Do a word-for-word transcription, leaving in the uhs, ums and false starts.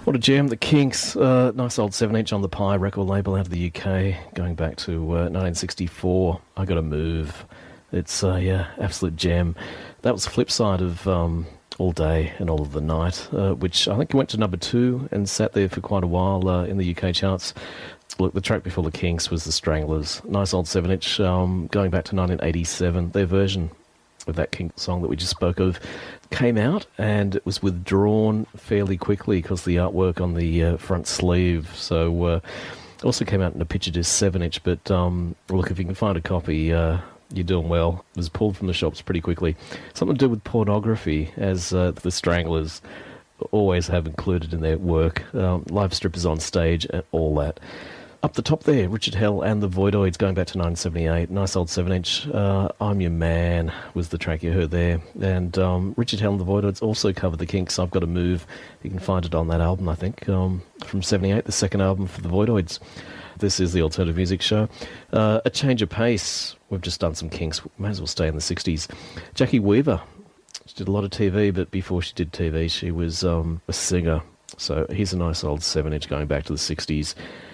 What a gem, the Kinks. Uh, nice old seven inch on the Pie record label out of the U K, going back to uh, nineteen sixty-four. I Gotta Move. It's a uh, yeah, absolute gem. That was the flip side of um, All Day and All of the Night, uh, which I think went to number two and sat there for quite a while uh, in the U K charts. Look, the track before the Kinks was the Stranglers. Nice old seven inch, um, going back to nineteen eighty-seven. Their version of that King song that we just spoke of came out, and it was withdrawn fairly quickly because the artwork on the uh, front sleeve. So uh, also came out in a picture disc seven inch, but um, look, if you can find a copy, uh, you're doing well. It was pulled from the shops pretty quickly. Something to do with pornography, as uh, the Stranglers always have included in their work. Um, live strippers on stage and all that. Up the top there, Richard Hell and the Voidoids, going back to nineteen seventy-eight. Nice old seven inch. Uh, I'm Your Man was the track you heard there. And um, Richard Hell and the Voidoids also covered the Kinks. I've Got to Move. You can find it on that album, I think, um, from seventy-eight, the second album for the Voidoids. This is the Alternative Music Show. Uh, a change of pace. We've just done some Kinks. May as well stay in the sixties. Jackie Weaver. She did a lot of T V, but before she did T V, she was um, a singer. So here's a nice old seven inch going back to the sixties.